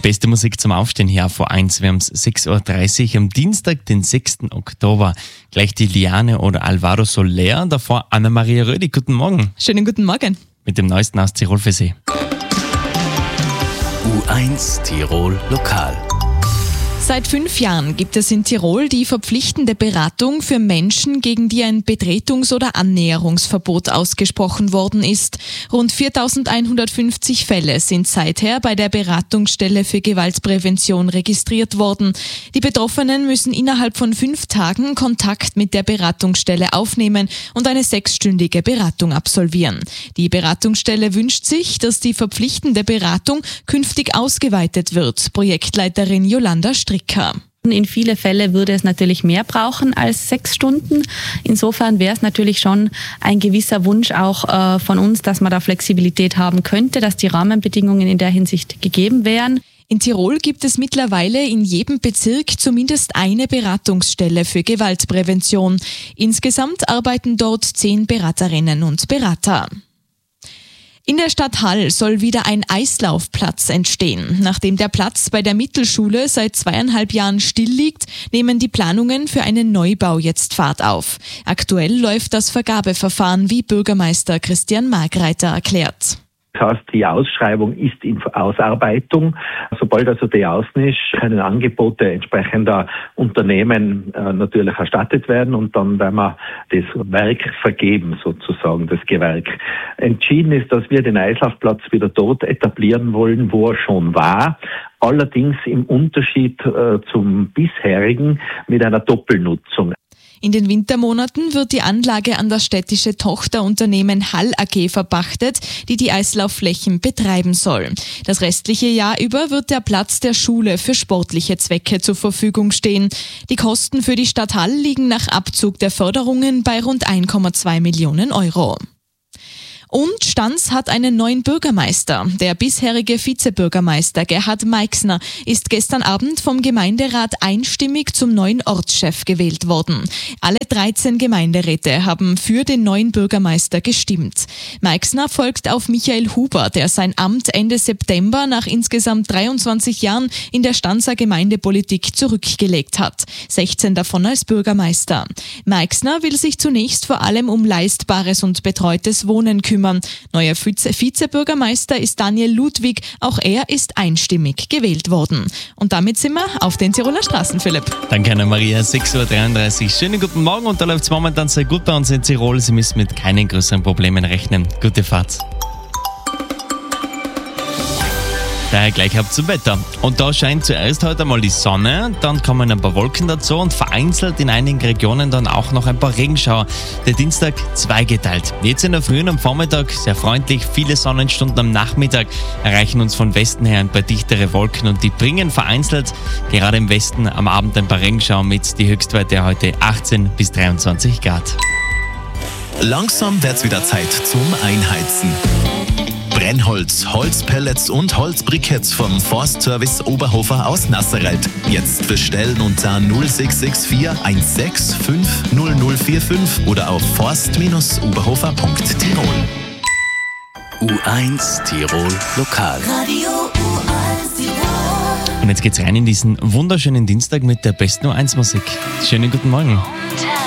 Beste Musik zum Aufstehen hier auf U1. Wir haben es 6.30 Uhr am Dienstag, den 6. Oktober. Gleich die Liane oder Alvaro Soler, davor Anna-Maria Rödi. Guten Morgen. Schönen guten Morgen. Mit dem Neuesten aus Tirol für Sie. U1 Tirol Lokal. Seit 5 Jahren gibt es in Tirol die verpflichtende Beratung für Menschen, gegen die ein Betretungs- oder Annäherungsverbot ausgesprochen worden ist. Rund 4.150 Fälle sind seither bei der Beratungsstelle für Gewaltprävention registriert worden. Die Betroffenen müssen innerhalb von 5 Tagen Kontakt mit der Beratungsstelle aufnehmen und eine 6-stündige Beratung absolvieren. Die Beratungsstelle wünscht sich, dass die verpflichtende Beratung künftig ausgeweitet wird. Projektleiterin Jolanda Stricker. In viele Fälle würde es natürlich mehr brauchen als 6 Stunden. Insofern wäre es natürlich schon ein gewisser Wunsch auch von uns, dass man da Flexibilität haben könnte, dass die Rahmenbedingungen in der Hinsicht gegeben wären. In Tirol gibt es mittlerweile in jedem Bezirk zumindest eine Beratungsstelle für Gewaltprävention. Insgesamt arbeiten dort 10 Beraterinnen und Berater. In der Stadt Hall soll wieder ein Eislaufplatz entstehen. Nachdem der Platz bei der Mittelschule seit 2,5 Jahren still liegt, nehmen die Planungen für einen Neubau jetzt Fahrt auf. Aktuell läuft das Vergabeverfahren, wie Bürgermeister Christian Margreiter erklärt. Das heißt, die Ausschreibung ist in Ausarbeitung. Sobald also die außen ist, können Angebote entsprechender Unternehmen natürlich erstattet werden und dann werden wir das Werk vergeben, sozusagen, das Gewerk. Entschieden ist, dass wir den Eislaufplatz wieder dort etablieren wollen, wo er schon war. Allerdings im Unterschied zum bisherigen mit einer Doppelnutzung. In den Wintermonaten wird die Anlage an das städtische Tochterunternehmen Hall AG verpachtet, die die Eislaufflächen betreiben soll. Das restliche Jahr über wird der Platz der Schule für sportliche Zwecke zur Verfügung stehen. Die Kosten für die Stadt Hall liegen nach Abzug der Förderungen bei rund 1,2 Millionen Euro. Und Stans hat einen neuen Bürgermeister. Der bisherige Vizebürgermeister Gerhard Meixner ist gestern Abend vom Gemeinderat einstimmig zum neuen Ortschef gewählt worden. Alle 13 Gemeinderäte haben für den neuen Bürgermeister gestimmt. Meixner folgt auf Michael Huber, der sein Amt Ende September nach insgesamt 23 Jahren in der Stanser Gemeindepolitik zurückgelegt hat. 16 davon als Bürgermeister. Meixner will sich zunächst vor allem um leistbares und betreutes Wohnen kümmern. Neuer Vizebürgermeister ist Daniel Ludwig, auch er ist einstimmig gewählt worden. Und damit sind wir auf den Tiroler Straßen, Philipp. Danke, Anna-Maria, 6.33 Uhr. Schönen guten Morgen und da läuft es momentan sehr gut bei uns in Tirol. Sie müssen mit keinen größeren Problemen rechnen. Gute Fahrt. Daher gleich ab zum Wetter. Und da scheint zuerst heute mal die Sonne, dann kommen ein paar Wolken dazu und vereinzelt in einigen Regionen dann auch noch ein paar Regenschauer. Der Dienstag zweigeteilt. Jetzt in der Früh und am Vormittag sehr freundlich, viele Sonnenstunden am Nachmittag erreichen uns von Westen her ein paar dichtere Wolken und die bringen vereinzelt gerade im Westen am Abend ein paar Regenschauer mit. Die Höchstwerte heute 18 bis 23 Grad. Langsam wird's wieder Zeit zum Einheizen. Brennholz, Holzpellets und Holzbriketts vom Forstservice Oberhofer aus Nasserreit. Jetzt bestellen unter 0664 165 0045 oder auf forst-oberhofer.tirol. U1 Tirol Lokal. Radio U1 Tirol. Und jetzt geht's rein in diesen wunderschönen Dienstag mit der besten U1 Musik. Schönen guten Morgen.